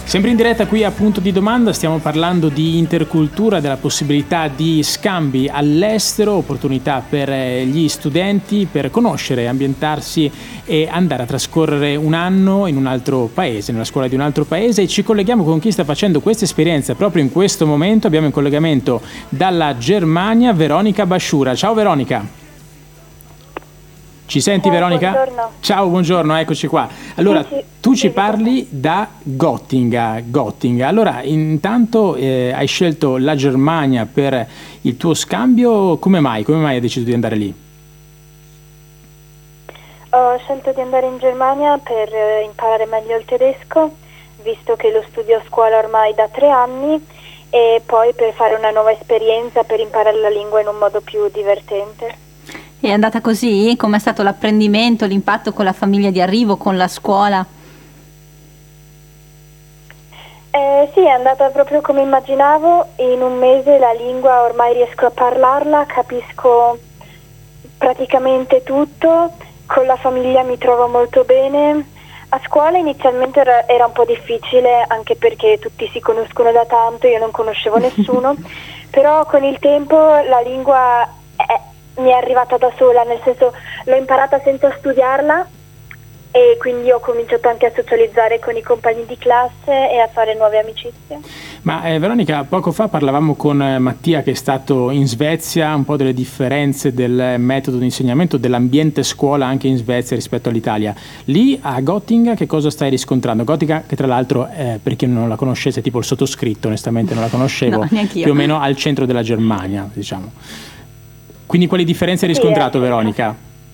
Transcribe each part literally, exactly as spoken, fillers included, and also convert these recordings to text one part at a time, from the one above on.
Sempre in diretta qui a Punto di Domanda, stiamo parlando di intercultura, della possibilità di scambi all'estero, opportunità per gli studenti per conoscere, ambientarsi e andare a trascorrere un anno in un altro paese, nella scuola di un altro paese, e ci colleghiamo con chi sta facendo questa esperienza proprio in questo momento. Abbiamo in collegamento dalla Germania Veronica Basciura. Ciao Veronica. Ci senti? Ciao, Veronica? Buongiorno. Ciao, buongiorno, eccoci qua. Allora, sì, sì, tu ci sì, parli da Gottinga, Gottinga. Allora, intanto eh, hai scelto la Germania per il tuo scambio, come mai? Come mai hai deciso di andare lì? Ho scelto di andare in Germania per eh, imparare meglio il tedesco, visto che lo studio a scuola ormai da tre anni, e poi per fare una nuova esperienza, per imparare la lingua in un modo più divertente. È andata così? Com'è stato l'apprendimento, l'impatto con la famiglia di arrivo, con la scuola? Eh, sì, è andata proprio come immaginavo. In un mese la lingua ormai riesco a parlarla, capisco praticamente tutto, con la famiglia mi trovo molto bene. A scuola inizialmente era, era un po' difficile, anche perché tutti si conoscono da tanto, io non conoscevo nessuno, però con il tempo la lingua è mi è arrivata da sola, nel senso l'ho imparata senza studiarla, e quindi ho cominciato anche a socializzare con i compagni di classe e a fare nuove amicizie. Ma eh, Veronica, poco fa parlavamo con eh, Mattia, che è stato in Svezia, un po' delle differenze del metodo di insegnamento, dell'ambiente scuola anche in Svezia rispetto all'Italia. Lì a Gottinga che cosa stai riscontrando? Gottinga, che tra l'altro, eh, per chi non la conoscesse, tipo il sottoscritto, onestamente non la conoscevo, no, neanch'io. Più o meno al centro della Germania, diciamo. Quindi quali differenze hai riscontrato, sì, Veronica?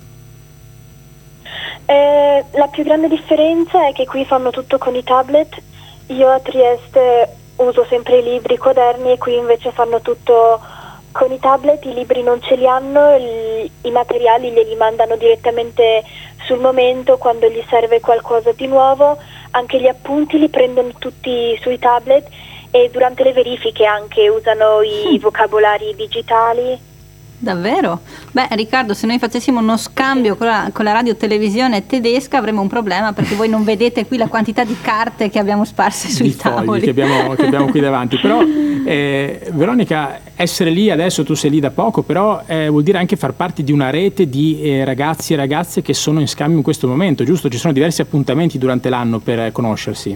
Eh, la più grande differenza è che qui fanno tutto con i tablet. Io a Trieste uso sempre i libri, i quaderni, e qui invece fanno tutto con i tablet. I libri non ce li hanno, il, i materiali glieli mandano direttamente sul momento quando gli serve qualcosa di nuovo. Anche gli appunti li prendono tutti sui tablet, e durante le verifiche anche usano i vocabolari digitali. Davvero? Beh, Riccardo, se noi facessimo uno scambio con la, con la radio televisione tedesca avremmo un problema, perché voi non vedete qui la quantità di carte che abbiamo sparse sui di tavoli fogli che abbiamo, che abbiamo qui davanti. Però eh, Veronica, essere lì adesso, tu sei lì da poco, però eh, vuol dire anche far parte di una rete di eh, ragazzi e ragazze che sono in scambio in questo momento, giusto? Ci sono diversi appuntamenti durante l'anno per conoscersi.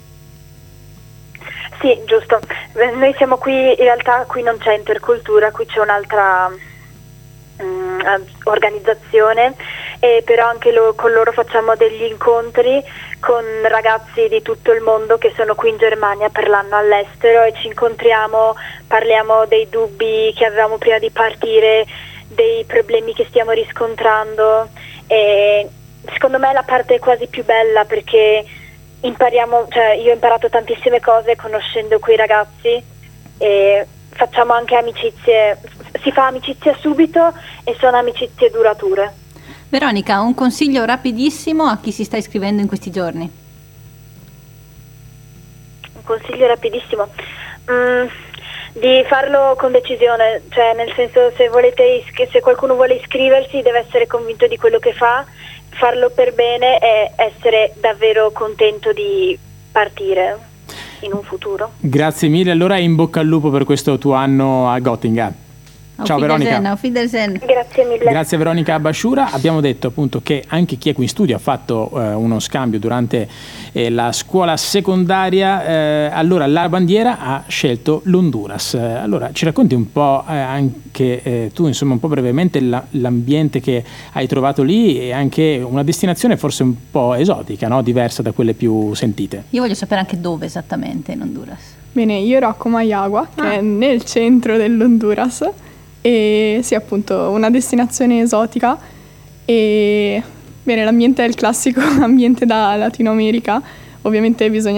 Sì, giusto. Noi siamo qui, in realtà qui non c'è intercultura, qui c'è un'altra um, organizzazione, e però anche lo, con loro facciamo degli incontri con ragazzi di tutto il mondo che sono qui in Germania per l'anno all'estero, e ci incontriamo, parliamo dei dubbi che avevamo prima di partire, dei problemi che stiamo riscontrando, e secondo me è la parte quasi più bella, perché impariamo, cioè io ho imparato tantissime cose conoscendo quei ragazzi, e facciamo anche amicizie, si fa amicizia subito e sono amicizie durature. Veronica, un consiglio rapidissimo a chi si sta iscrivendo in questi giorni. Un consiglio rapidissimo? Mm, di farlo con decisione, cioè nel senso, se volete se qualcuno vuole iscriversi deve essere convinto di quello che fa, farlo per bene e essere davvero contento di partire in un futuro. Grazie mille, allora in bocca al lupo per questo tuo anno a Gottinga. Ciao Veronica. Grazie mille. Grazie Veronica Basciura. Abbiamo detto appunto che anche chi è qui in studio ha fatto eh, uno scambio durante eh, la scuola secondaria. Eh, allora la bandiera ha scelto l'Honduras. Eh, allora ci racconti un po' eh, anche eh, tu, insomma, un po' brevemente la, l'ambiente che hai trovato lì, e anche una destinazione forse un po' esotica, no? Diversa da quelle più sentite. Io voglio sapere anche dove esattamente in Honduras. Bene, io ero a Comayagua, ah. che è nel centro dell'Honduras. E sì, appunto, una destinazione esotica, e bene, l'ambiente è il classico ambiente da Latino America, ovviamente bisogna